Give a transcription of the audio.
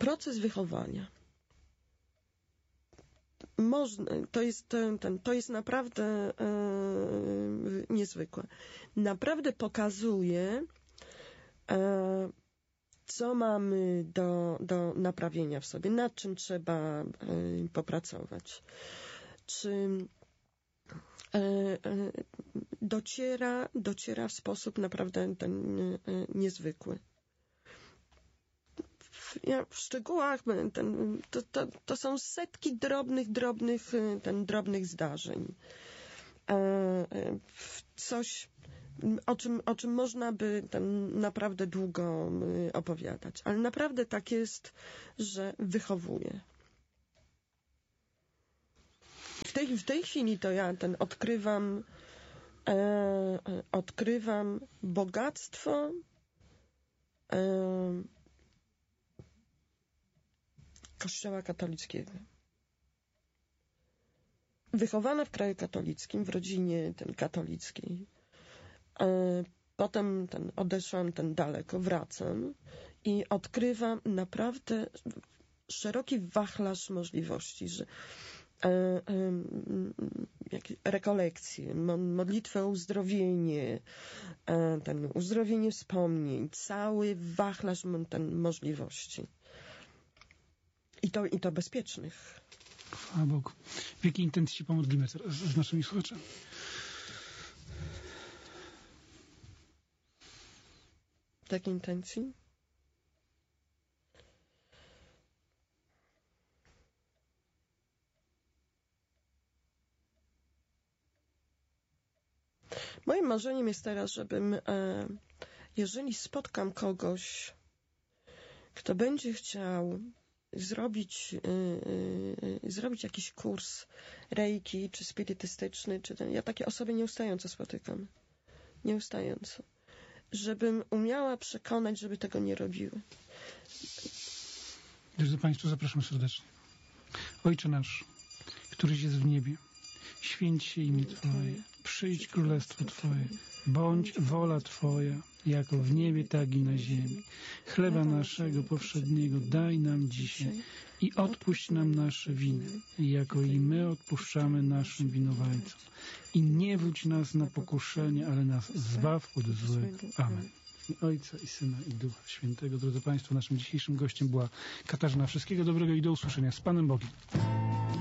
proces wychowania. To jest naprawdę niezwykłe. Naprawdę pokazuje, co mamy do naprawienia w sobie, nad czym trzeba popracować. Czy dociera w sposób naprawdę niezwykły. W szczegółach to są setki drobnych zdarzeń. Coś, o czym można by naprawdę długo opowiadać. Ale naprawdę tak jest, że wychowuje. W tej chwili to ja odkrywam bogactwo Kościoła katolickiego. Wychowana w kraju katolickim, w rodzinie katolickiej. Potem odeszłam daleko, wracam i odkrywam naprawdę szeroki wachlarz możliwości, że rekolekcje, modlitwę o uzdrowienie, uzdrowienie wspomnień, cały wachlarz możliwości. I to bezpiecznych. Chwała Bogu. W jakiej intencji się pomodlimy teraz z naszymi słuchaczami? W jakiej intencji? Moim marzeniem jest teraz, żebym, jeżeli spotkam kogoś, kto będzie chciał zrobić jakiś kurs reiki, czy spirytystyczny, ja takie osoby nieustająco spotykam. Nieustająco. Żebym umiała przekonać, żeby tego nie robiły. Drodzy Państwo, zapraszam serdecznie. Ojcze nasz, któryś jest w niebie, święć się imię Twoje, przyjdź królestwo Twoje, bądź wola Twoja, jako w niebie, tak i na ziemi. Chleba naszego powszedniego daj nam dzisiaj i odpuść nam nasze winy, jako i my odpuszczamy naszym winowajcom. I nie wódź nas na pokuszenie, ale nas zbaw od złego. Amen. I Ojca, i Syna, i Ducha Świętego. Drodzy Państwo, naszym dzisiejszym gościem była Katarzyna. Wszystkiego dobrego i do usłyszenia. Z Panem Bogiem.